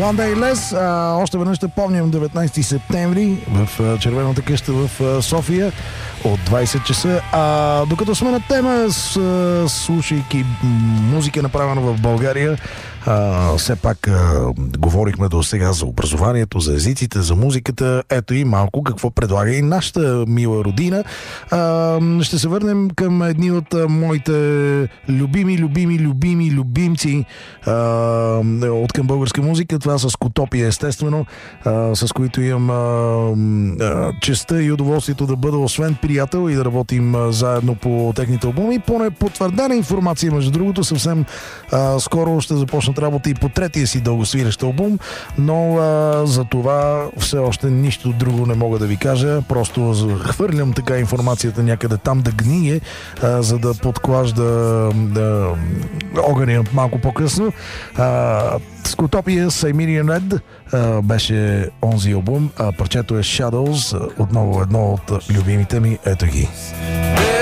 One Day Less. Още веднъж ще помням 19 септември в Червената къща в София от 20 часа. Докато сме на тема, слушайки музика направена в България, все пак говорихме до сега за образованието, за езиците, за музиката. Ето и малко какво предлага и нашата мила родина. Ще се върнем към едни от моите любимци от към българска музика. Това с Скотопия, естествено, с които имам честта и удоволствието да бъда освен приятел и да работим заедно по техните албуми. По непотвърдена информация, между другото, съвсем скоро ще започнат работа и по третия си дългосвирещ албум, но за това все още нищо друго не мога да ви кажа. Просто хвърлям така информацията някъде там да гние, за да подклажда огъня малко по-късно. Скотопия, Cimmerian Red беше онзи албум. Парчето е Shadows, отново едно от любимите ми. Ето ги.